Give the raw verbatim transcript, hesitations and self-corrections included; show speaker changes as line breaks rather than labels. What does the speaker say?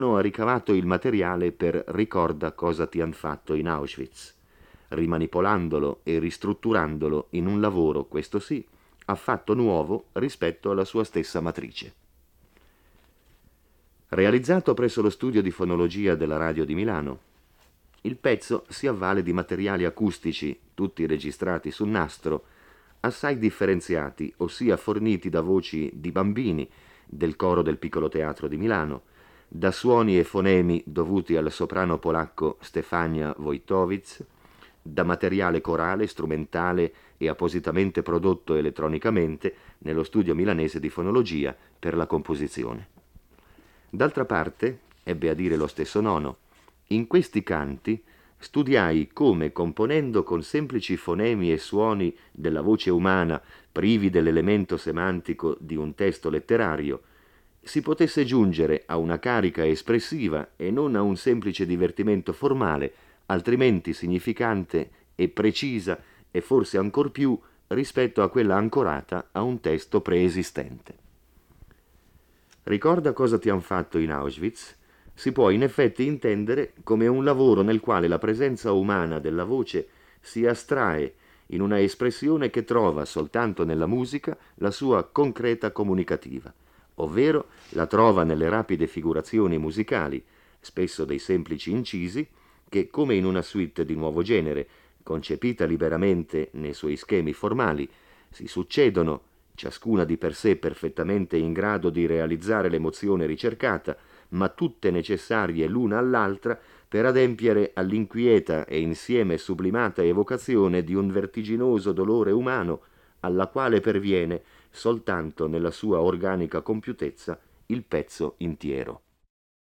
ha ricavato il materiale per Ricorda cosa ti han fatto in Auschwitz, rimanipolandolo e ristrutturandolo in un lavoro, questo sì, affatto nuovo rispetto alla sua stessa matrice. Realizzato presso lo studio di fonologia della Radio di Milano, il pezzo si avvale di materiali acustici, tutti registrati su nastro, assai differenziati, ossia forniti da voci di bambini del coro del Piccolo Teatro di Milano, da suoni e fonemi dovuti al soprano polacco Stefania Wojtowicz, da materiale corale, strumentale e appositamente prodotto elettronicamente nello studio milanese di fonologia per la composizione. D'altra parte, ebbe a dire lo stesso Nono, in questi canti studiai come, componendo con semplici fonemi e suoni della voce umana, privi dell'elemento semantico di un testo letterario, si potesse giungere a una carica espressiva e non a un semplice divertimento formale, altrimenti significante e precisa e forse ancor più rispetto a quella ancorata a un testo preesistente. Ricorda cosa ti han fatto in Auschwitz? Si può in effetti intendere come un lavoro nel quale la presenza umana della voce si astrae in una espressione che trova soltanto nella musica la sua concreta comunicativa, ovvero la trova nelle rapide figurazioni musicali, spesso dei semplici incisi, che, come in una suite di nuovo genere, concepita liberamente nei suoi schemi formali, si succedono, ciascuna di per sé perfettamente in grado di realizzare l'emozione ricercata, ma tutte necessarie l'una all'altra per adempiere all'inquieta e insieme sublimata evocazione di un vertiginoso dolore umano, alla quale perviene soltanto nella sua organica compiutezza il pezzo intiero.